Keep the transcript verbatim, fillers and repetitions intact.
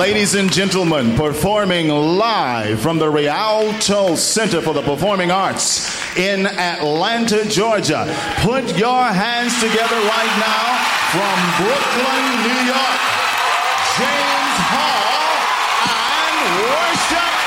Ladies and gentlemen, performing live from the Rialto Center for the Performing Arts in Atlanta, Georgia. Put your hands together right now from Brooklyn, New York, James Hall and Worship